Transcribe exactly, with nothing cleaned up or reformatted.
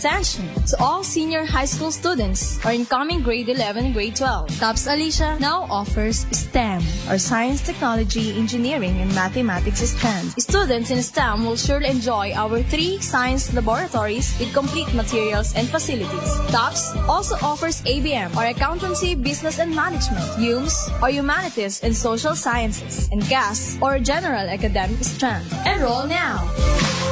Attention to all senior high school students or incoming grade eleven and grade twelve. TOPS Alicia now offers STEM or Science, Technology, Engineering, and Mathematics strand. Students in STEM will surely enjoy our three science laboratories with complete materials and facilities. TOPS also offers A B M or Accountancy, Business and Management, U M S or Humanities and Social Sciences, and G A S or General Academic strand. Enroll now!